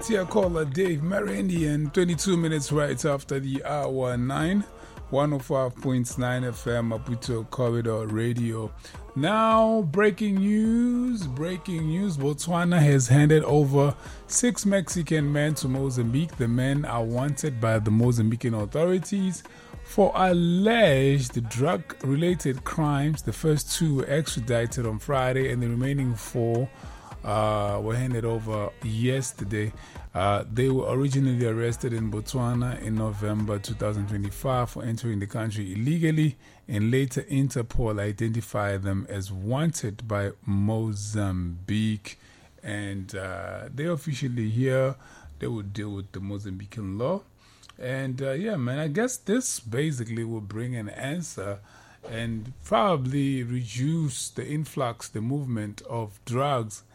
Here caller Dave Meridian, 22 minutes right after the hour 9, 105.9 FM Maputo Corridor Radio. Now, breaking news. Botswana has handed over 6 Mexican men to Mozambique. The men are wanted by the Mozambican authorities for alleged drug-related crimes. The first 2 were extradited on Friday, and the remaining 4 were handed over yesterday. They were originally arrested in Botswana in November 2025 for entering the country illegally, and later Interpol identified them as wanted by Mozambique. And they're officially here. They will deal with the Mozambican law. And yeah, man, I guess this basically will bring an answer and probably reduce the influx, the movement of drugs